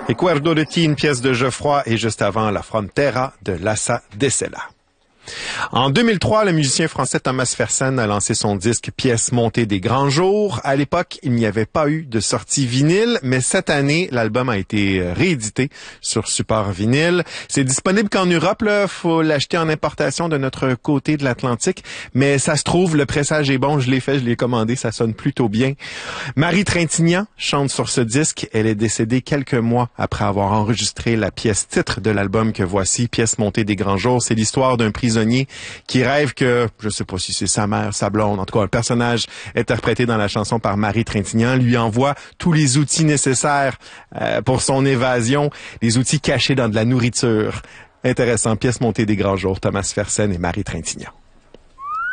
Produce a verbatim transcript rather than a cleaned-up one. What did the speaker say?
Recuerdo de ti, une pièce de Geoffroy, et juste avant La Frontera de Lassa de Sela. En deux mille trois, le musicien français Thomas Fersen a lancé son disque Pièces montées des grands jours. À l'époque, il n'y avait pas eu de sortie vinyle, mais cette année, l'album a été réédité sur support vinyle. C'est disponible qu'en Europe, là, faut l'acheter en importation de notre côté de l'Atlantique, mais ça se trouve, le pressage est bon, je l'ai fait, je l'ai commandé, ça sonne plutôt bien. Marie Trintignant chante sur ce disque. Elle est décédée quelques mois après avoir enregistré la pièce titre de l'album que voici, Pièces montées des grands jours. C'est l'histoire d'un prisonnier qui rêve que, je sais pas si c'est sa mère, sa blonde, en tout cas un personnage interprété dans la chanson par Marie Trintignant, lui envoie tous les outils nécessaires euh, pour son évasion, les outils cachés dans de la nourriture. Intéressant, Pièces montées des grands jours, Thomas Fersen et Marie Trintignant.